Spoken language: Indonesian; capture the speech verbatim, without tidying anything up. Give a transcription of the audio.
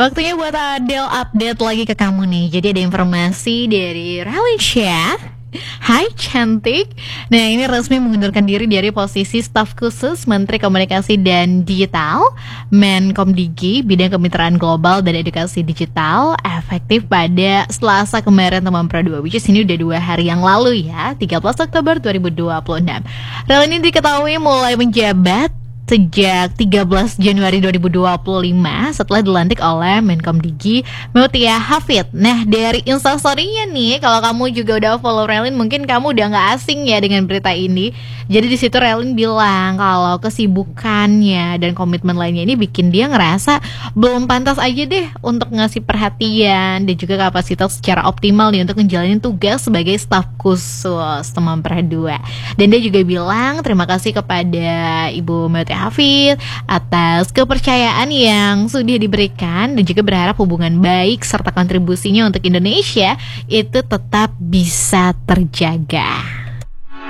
Waktunya buat Adele update lagi ke kamu nih. Jadi ada informasi dari Ralinsyah. Hai cantik. Nah, ini resmi mengundurkan diri dari posisi staf khusus Menteri Komunikasi dan Digital Menkomdigi bidang kemitraan global dan edukasi digital, efektif pada Selasa kemarin teman Pro dua, which is ini udah dua hari yang lalu ya, tiga belas Oktober dua ribu dua puluh enam. Rel ini diketahui mulai menjabat sejak tiga belas Januari dua ribu dua puluh lima setelah dilantik oleh Menkomdigi Mutia Hafid. Nah, dari instastory-nya nih, kalau kamu juga udah follow Relin, mungkin kamu udah nggak asing ya dengan berita ini. Jadi di situ Relin bilang kalau kesibukannya dan komitmen lainnya ini bikin dia ngerasa belum pantas aja deh untuk ngasih perhatian dan juga kapasitas secara optimal nih untuk menjalani tugas sebagai staf khusus teman Pro dua. Dan dia juga bilang terima kasih kepada Ibu Mutia Hafid atas kepercayaan yang sudah diberikan dan juga berharap hubungan baik serta kontribusinya untuk Indonesia itu tetap bisa terjaga.